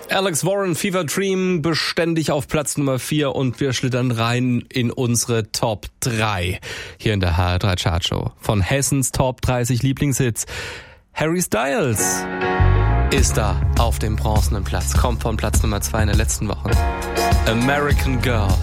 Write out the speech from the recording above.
Alex Warren, Fever Dream, beständig auf Platz Nummer 4 und wir schlittern rein in unsere Top 3 hier in der HR3 Chartshow. Von Hessens Top 30 Lieblingshits. Harry Styles ist da auf dem bronzenen Platz, kommt von Platz Nummer 2 in der letzten Woche. American Girl.